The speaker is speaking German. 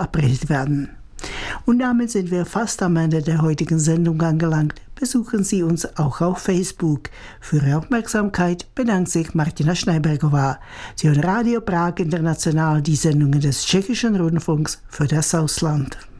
verabredet werden. Und damit sind wir fast am Ende der heutigen Sendung angelangt. Besuchen Sie uns auch auf Facebook. Für Ihre Aufmerksamkeit bedankt sich Martina Schneibergová. Sie hören Radio Prag International, die Sendungen des Tschechischen Rundfunks für das Ausland.